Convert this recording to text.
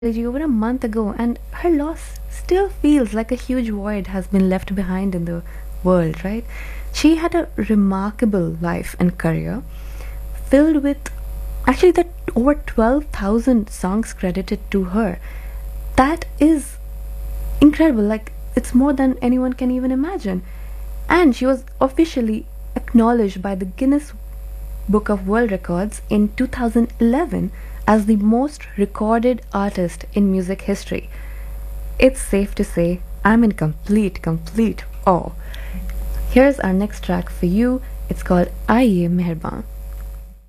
trilogy over a month ago, and her loss still feels like a huge void has been left behind in the world, right? She had a remarkable life and career filled with actually that over 12,000 songs credited to her. That is incredible. Like, it's more than anyone can even imagine. And she was officially acknowledged by the Guinness Book of World Records in 2011 as the most recorded artist in music history. It's safe to say I'm in complete awe. Here's our next track for you. It's called Aiye Meherban.